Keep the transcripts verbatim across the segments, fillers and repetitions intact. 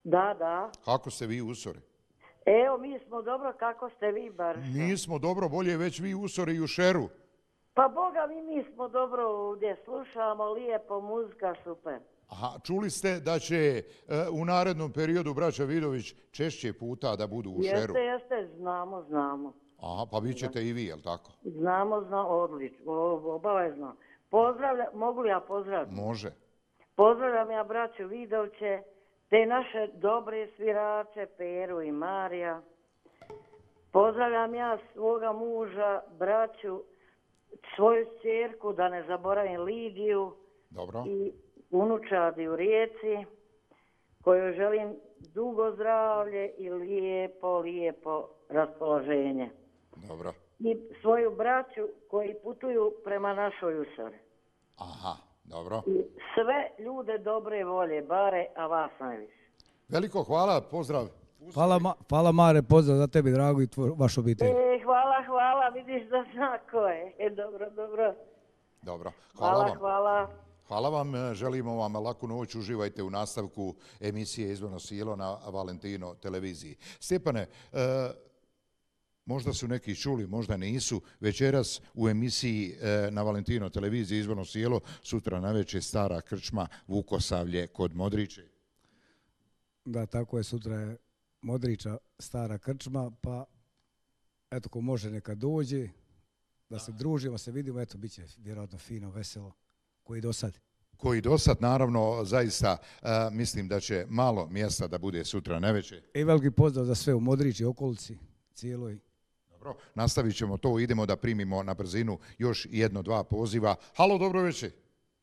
Da, da. Kako ste vi usori? Evo, mi smo dobro, kako ste vi bar? Mi smo dobro, bolje već vi usori i u šeru. Pa Boga mi, mi smo dobro ovdje, slušamo lijepo, muzika super. Aha, čuli ste da će e, u narednom periodu braća Vidović češće puta da budu u šeru? Jeste, jeste, znamo, znamo. Aha, pa vi ćete i vi, jel tako? Znamo, znamo, odlično, obavezno. Pozdravljam, mogu li ja pozdraviti? Može. Pozdravljam ja braću Vidovće, te naše dobre svirače, Peru i Marija. Pozdravljam ja svoga muža, braću, svoju ćerku, da ne zaboravim Lidiju. Dobro. I unučadi u Rijeci, kojoj želim dugo zdravlje i lijepo, lijepo raspoloženje. Dobro. I svoju braću koji putuju prema našoj usori. Aha, dobro. I sve ljude dobre volje, bare, a vas najviše. Veliko hvala, pozdrav. Hvala, ma, hvala Mare, pozdrav za tebi, drago, i tvoj, vaš obitelj. E, hvala, hvala, vidiš da zna ko je. E, dobro, dobro. Dobro, hvala, Hvala, vam. hvala. Hvala vam, želimo vam laku noć, uživajte u nastavku emisije Izvorno sijelo na Valentino televiziji. Stjepane, e, možda su neki čuli, možda nisu, večeras u emisiji e, na Valentino televiziji Izvorno sijelo, sutra navečer Stara krčma Vukosavlje kod Modriče. Da, tako je, sutra je Modriča Stara krčma, pa eto, ko može neka dođe, da se družimo, se vidimo, eto, bit će vjerojatno fino, veselo, koji do sad. Koji do sad, naravno, zaista uh, mislim da će malo mjesta da bude sutra navečer. I veliki pozdrav za sve u Modriči, okolici, cijeloj. Dobro, nastavit ćemo to, idemo da primimo na brzinu još jedno, dva poziva. Halo, dobro večer.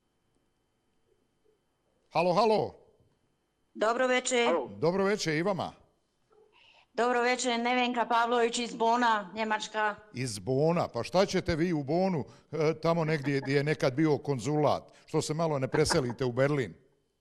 Halo, halo. Dobro večer. Dobro večer i vama. Dobro večer, Nevenka Pavlović iz Bona, Njemačka. Iz Bona, pa šta ćete vi u Bonu, e, tamo negdje gdje je nekad bio konzulat, što se malo ne preselite u Berlin?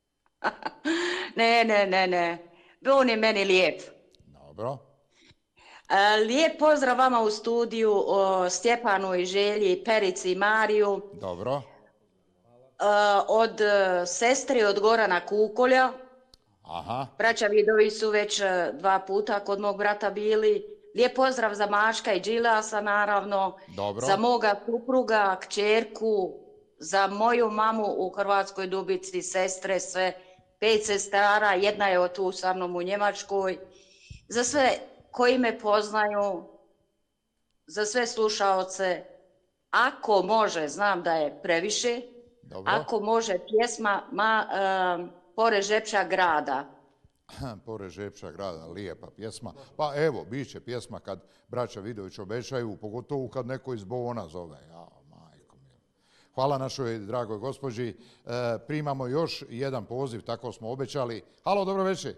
ne, ne, ne, ne, Bon je meni lijep. Dobro. E, lijep pozdrav vama u studiju, o Stjepanu i Želji, Perici i Mariju. Dobro. E, od e, sestri od Gorana Kukolja. Aha. Braća Vidović su već dva puta kod mog brata bili. Lijep pozdrav za Maška i Đilasa, naravno. Dobro. Za moga supruga, kćerku, za moju mamu u Hrvatskoj Dubici, sestre, sve, pet sestara, jedna je tu sa mnom u Njemačkoj. Za sve koji me poznaju, za sve slušaoce, ako može, znam da je previše, Dobro. ako može pjesma ma, um, Pored Žepča grada. Pored Žepča grada, lijepa pjesma. Pa evo, bit će pjesma kad braća Vidović obećaju, pogotovo kad neko iz Bona zove. Ja, majko mila. Hvala našoj dragoj gospođi. E, primamo još jedan poziv, tako smo obećali. Halo, dobro večer.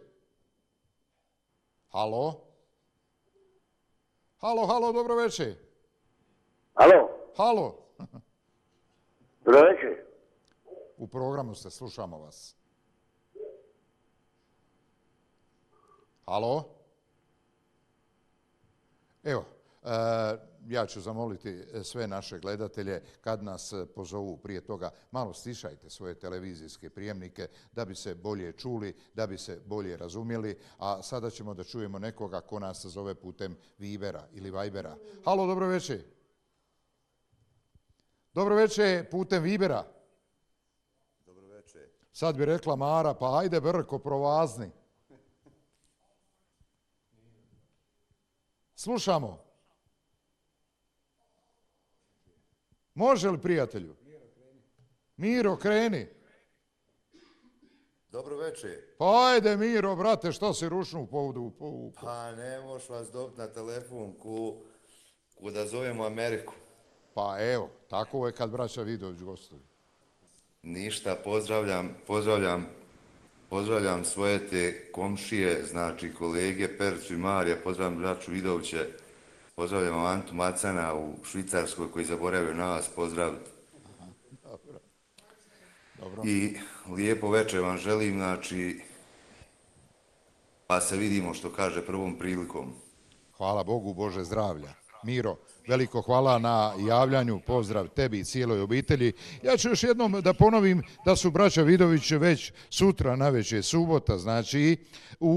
Halo. Halo, halo, dobro večer. Halo. Halo. Dobro večer. U programu ste, slušamo vas. Halo? Evo, e, ja ću zamoliti sve naše gledatelje kad nas pozovu prije toga, malo stišajte svoje televizijske prijemnike da bi se bolje čuli, da bi se bolje razumjeli, a sada ćemo da čujemo nekoga ko nas zove putem Vibera ili Vibera. Halo, dobro večer. Dobro večer putem Vibera. Dobro večer. Sad bi rekla Mara, pa ajde brko, provazni. Slušamo. Može li, prijatelju? Miro, kreni. Dobro večer. Pa ajde, Miro, brate, što si ručnu povodu? Pa ne moš vas dobiti na telefon ku, ku da zovemo Ameriku. Pa evo, tako je kad braća Vidović gostuju. Ništa, pozdravljam, pozdravljam, pozdravljam svoje te komšije, znači kolege Percu i Marija, pozdravljam braću Vidoviće, pozdravljam Antu Macana u Švicarskoj koji zaboravio na vas pozdraviti. Dobro. Dobro. I lijepo večer vam želim, znači, pa se vidimo što kaže prvom prilikom. Hvala Bogu, Bože zdravlja. Miro, veliko hvala na javljanju, pozdrav tebi i cijeloj obitelji. Ja ću još jednom da ponovim da su braća Vidović već sutra navečer, subota, znači u